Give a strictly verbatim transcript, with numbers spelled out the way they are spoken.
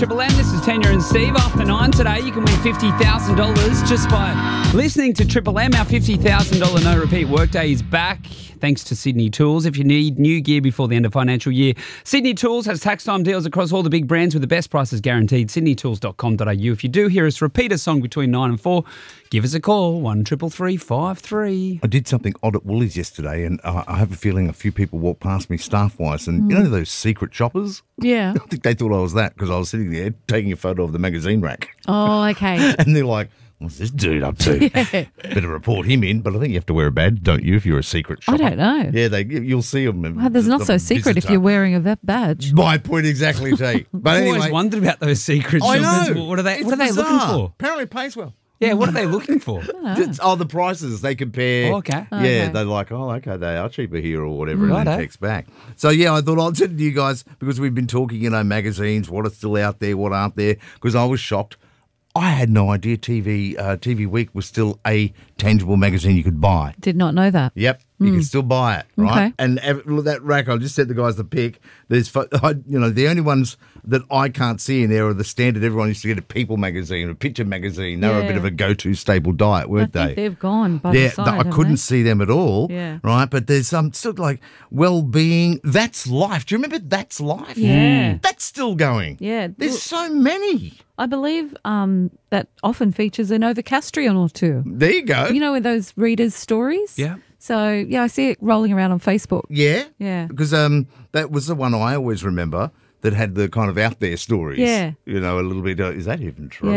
Triple M, this is Tanya and Steve. After nine today, you can win fifty thousand dollars just by listening to Triple M. Our fifty thousand dollars no-repeat workday is back, thanks to Sydney Tools. If you need new gear before the end of financial year, Sydney Tools has tax time deals across all the big brands with the best prices guaranteed. sydney tools dot com dot a u. If you do hear us repeat a song between nine and four, give us a call, one triple three five three. I did something odd at Woolies yesterday, and uh, I have a feeling a few people walked past me staff-wise, and mm. you know those secret shoppers? Yeah. I think they thought I was that because I was sitting there taking a photo of the magazine rack. Oh, okay. And they're like, what's this dude up to? Yeah. Better report him in, but I think you have to wear a badge, don't you, if you're a secret shopper? I don't know. Yeah, they you'll see them. Well, there's not so secret if you're wearing a badge. My point exactly, T. But I've anyway, always wondered about those secret I shoppers. know. What are they, It's what are they bizarre. looking for? Apparently it pays well. Yeah, what are they looking for? It's, oh, the prices. They compare. Oh, okay. Yeah, Okay. they're like, oh, okay, they are cheaper here or whatever, and Righto. then text back. So, yeah, I thought I'd send it to you guys because we've been talking, you know, magazines, what are still out there, what aren't there, because I was shocked. I had no idea T V uh, T V Week was still a tangible magazine you could buy. Did not know that. Yep, you can still buy it, right? Okay. And ev- look, that rack, I just sent the guys the pic. There's, pho- I, you know, the only ones that I can't see in there are the standard. Everyone used to get a People magazine, a Picture magazine. They were a Yeah. bit of a go-to staple diet, weren't I they? think they've gone by Yeah, the side, th- I haven't couldn't they? see them at all, Yeah. right? But there's some still like well-being. That's Life. Do you remember That's Life? Yeah. That's still going. Yeah. There's Well, so many. I believe um, that often features an Overcastrian or two. There you go. You know, with those readers' stories? Yeah. So, yeah, I see it rolling around on Facebook. Yeah. Yeah. Because um, that was the one I always remember that had the kind of out there stories. Yeah. You know, a little bit, uh, is that even true?